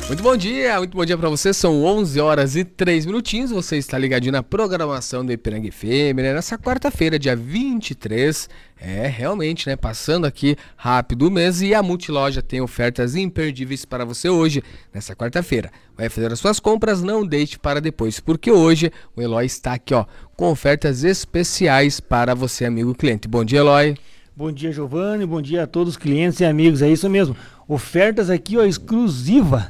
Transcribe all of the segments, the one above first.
Muito bom dia pra você, são 11 horas e 3 minutinhos, você está ligadinho na programação do Ipiranga FM, né? Nessa quarta-feira, dia 23, realmente, né, passando aqui rápido o mês e a Multiloja tem ofertas imperdíveis para você hoje, nessa quarta-feira. Vai fazer as suas compras, não deixe para depois, porque hoje o Eloy está aqui, ó, com ofertas especiais para você, amigo cliente. Bom dia, Eloy. Bom dia, Giovanni, bom dia a todos os clientes e amigos, é isso mesmo, ofertas aqui, ó, exclusiva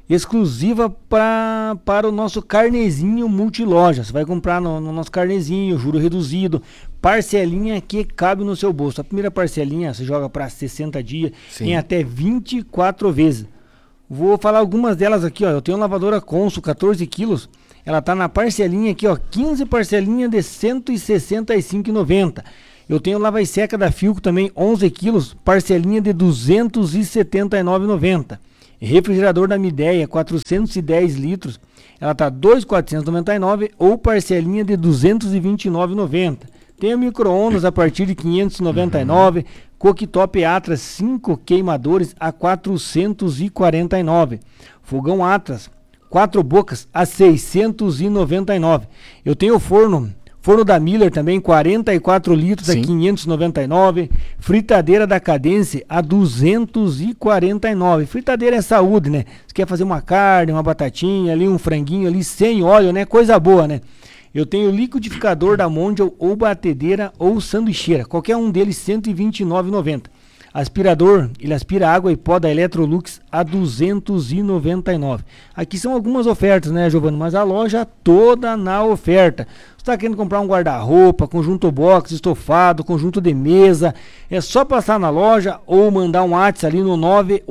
para o nosso carnezinho Multiloja. Você vai comprar no nosso carnezinho, juro reduzido, parcelinha que cabe no seu bolso. A primeira parcelinha você joga para 60 dias, Sim. em até 24 vezes. Vou falar algumas delas aqui, ó. Eu tenho uma lavadora Consul 14 quilos, ela tá na parcelinha aqui, ó, 15 parcelinha de R$ 165,90. Eu tenho lava e seca da Filco também, 11 quilos, parcelinha de R$ 279,90. Refrigerador da Midea, 410 litros, ela tá 2.499 ou parcelinha de R$ 229,90. Tem o micro-ondas a partir de R$ 599, cooktop Atlas 5 queimadores a R$ 449. Fogão Atlas 4 bocas a R$ 699. Eu tenho forno da Miller também, 44 litros a 599. Fritadeira da Cadence a 249. Fritadeira é saúde, né? Você quer fazer uma carne, uma batatinha ali, um franguinho ali sem óleo, né? Coisa boa, né? Eu tenho liquidificador da Mondial ou batedeira ou sanduicheira. Qualquer um deles, R$ 129,90. Aspirador, ele aspira água e pó da Electrolux a R$ 299. Aqui são algumas ofertas, né, Giovanni? Mas a loja toda na oferta. Você está querendo comprar um guarda-roupa, conjunto box, estofado, conjunto de mesa, é só passar na loja ou mandar um WhatsApp ali no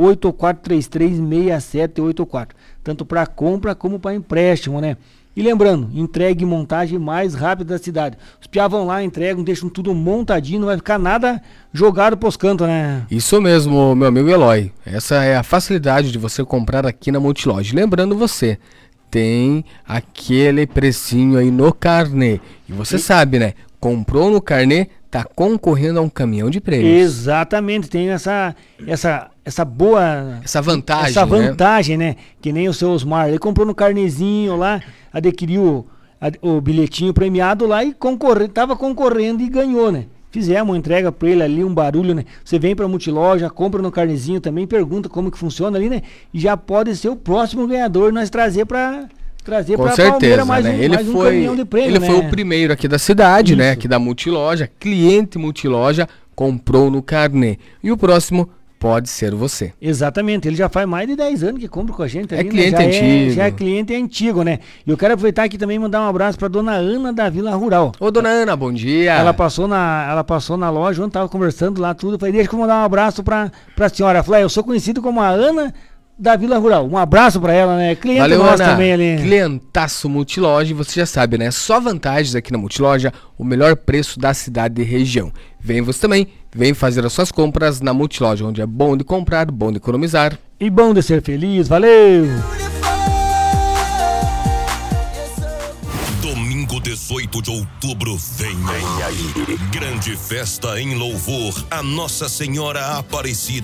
984336784. Tanto para compra como para empréstimo, né? E lembrando, entrega e montagem mais rápida da cidade. Os piá vão lá, entregam, deixam tudo montadinho, não vai ficar nada jogado pros cantos, né? Isso mesmo, meu amigo Eloy. Essa é a facilidade de você comprar aqui na Multiloja. Lembrando você, tem aquele precinho aí no carnê. E você sabe, né? Comprou no carnê, tá concorrendo a um caminhão de prêmios. Exatamente, tem essa boa... Essa vantagem, essa vantagem, né? Que nem o seu Osmar, ele comprou no carnezinho lá, adquiriu o bilhetinho premiado lá e tava concorrendo e ganhou, né? Fizemos uma entrega pra ele ali, um barulho, né? Você vem pra Multiloja, compra no carnezinho também, pergunta como que funciona ali, né? E já pode ser o próximo ganhador, nós trazer pra Palmeira mais, né? um caminhão de prêmio, ele né? foi o primeiro aqui da cidade, Isso. né? Aqui da Multiloja, cliente Multiloja, comprou no carnê. E o próximo pode ser você. Exatamente, ele já faz mais de 10 anos que compra com a gente. É cliente antigo. Já é cliente antigo, né? E eu quero aproveitar aqui também e mandar um abraço pra dona Ana da Vila Rural. Ô, dona Ana, bom dia. Ela passou na loja, ontem tava conversando lá tudo. Eu falei, deixa eu mandar um abraço pra senhora. Eu falei, eu sou conhecido como a Ana da Vila Rural. Um abraço pra ela, né? Cliente Valeu, nosso Ana. também ali. Clientaço Multiloja, você já sabe, né? Só vantagens aqui na Multiloja, o melhor preço da cidade e região. Vem você também, vem fazer as suas compras na Multiloja, onde é bom de comprar, bom de economizar. E bom de ser feliz, valeu! Domingo 18 de outubro vem aí. Grande festa em louvor a Nossa Senhora Aparecida.